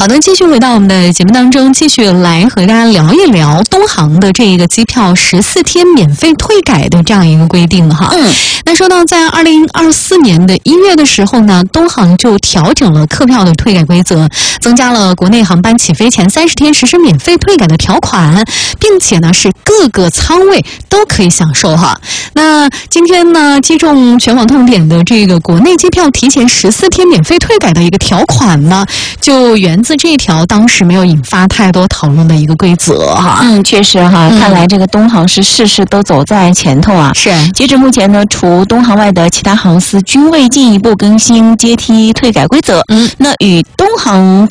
好的，继续回到我们的节目当中，继续来和大家聊一聊东航的这个机票14天免费退改的这样一个规定哈。那说到在2024年的1月的时候呢，东航就调整了客票的退改规则，增加了国内航班起飞前30天实施免费退改的条款，并且呢是各个舱位都可以享受哈。那今天呢，击中全网痛点的这个国内机票提前14天免费退改的一个条款呢，就源自这条当时没有引发太多讨论的一个规则哈。 确实哈，看来这个东航是事事都走在前头啊。 是， 截至目前呢，除东航外的其他航司均未进一步更新阶梯退改规则。那与东航